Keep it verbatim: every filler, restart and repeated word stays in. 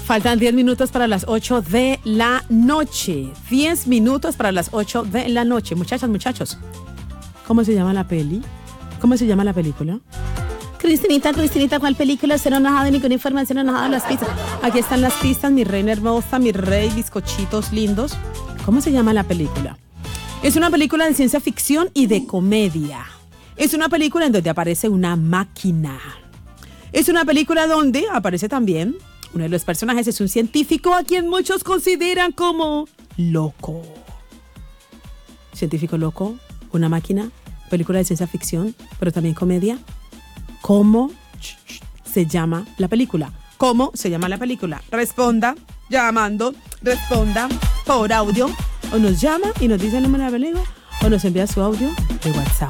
Faltan diez minutos para las ocho de la noche. diez minutos para las ocho de la noche. Muchachas, muchachos, ¿cómo se llama la peli? ¿Cómo se llama la película? Cristinita, Cristinita, ¿cuál película? Usted no nos ha dado ninguna información, no nos ha dado las pistas. Aquí están las pistas, mi reina hermosa, mi rey, bizcochitos lindos. ¿Cómo se llama la película? Es una película de ciencia ficción y de comedia. Es una película en donde aparece una máquina. Es una película donde aparece también uno de los personajes, es un científico a quien muchos consideran como loco. Científico loco, una máquina, película de ciencia ficción, pero también comedia. ¿Cómo se llama la película? ¿Cómo se llama la película? Responda llamando, responda por audio, o nos llama y nos dice el número de la película, o nos envía su audio de WhatsApp.